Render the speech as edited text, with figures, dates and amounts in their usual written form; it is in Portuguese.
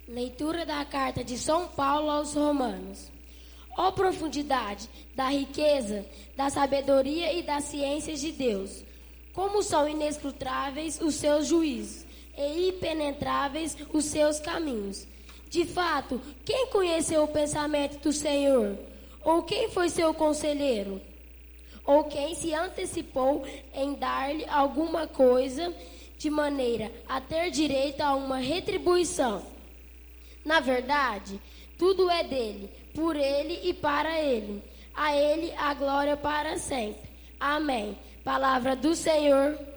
Leitura da carta de São Paulo aos Romanos. Ó profundidade da riqueza, da sabedoria e das ciências de Deus! Como são inescrutáveis os seus juízos e impenetráveis os seus caminhos! De fato, quem conheceu o pensamento do Senhor? Ou quem foi seu conselheiro? Ou quem se antecipou em dar-lhe alguma coisa de maneira a ter direito a uma retribuição? Na verdade, tudo é dele, por ele e para ele. A ele a glória para sempre. Amém. Palavra do Senhor.